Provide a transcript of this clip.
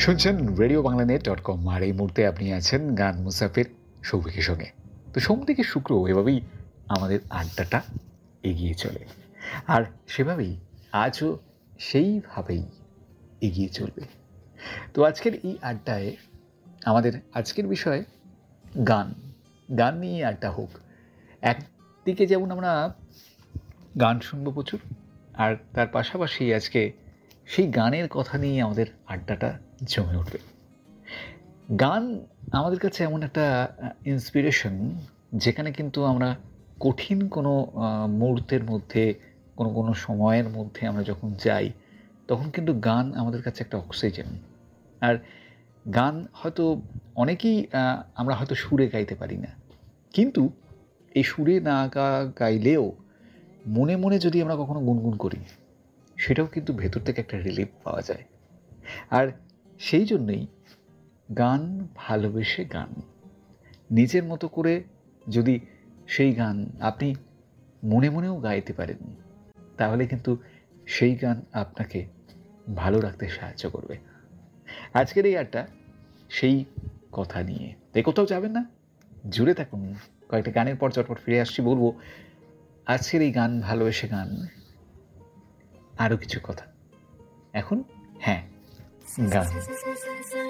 শুনছেন রেডিও বাংলা নেট.কম আর এই মুহূর্তে আপনি আছেন গান মুসাফির সৌভিকের সঙ্গে। তো সোম থেকে শুক্র এভাবেই আমাদের আড্ডাটা এগিয়ে চলে, আর সেভাবেই আজও সেইভাবেই এগিয়ে চলবে। তো আজকের এই আড্ডায় আমাদের আজকের বিষয় গান। গান নিয়ে আড্ডা হোক। একদিকে যেমন আমরা গান শুনবো প্রচুর, আর তার পাশাপাশি আজকে সেই গানের কথা নিয়ে আমাদের আড্ডাটা জমে উঠবে। গান আমাদের কাছে এমন একটা ইন্সপিরেশন, যেখানে কিন্তু আমরা কঠিন কোনো মুহূর্তের মধ্যে, কোনো সময়ের মধ্যে আমরা যখন যাই, তখন কিন্তু গান আমাদের কাছে একটা অক্সিজেন। আর গান হয়তো অনেকেই আমরা হয়তো সুরে গাইতে পারি না, কিন্তু এই সুরে না গাইলেও মনে মনে যদি আমরা কখনো গুনগুন করি, সেটাও কিন্তু ভেতর থেকে একটা রিলিফ পাওয়া যায়। আর সেই জন্যই গান, ভালোবেসে গান নিজের মতো করে যদি সেই গান আপনি মনে মনেও গাইতে পারেন, তাহলে কিন্তু সেই গান আপনাকে ভালো রাখতে সাহায্য করবে। আজকের এই আড্ডা সেই কথা নিয়ে। তাই কোথাও যাবেন না, জুড়ে থাকুন। কয়েকটা গানের পর চটপট ফিরে আসছি, বলবো আজকের এই গান, ভালোবেসে গান, আরও কিছু কথা। এখন হ্যাঁ, গান।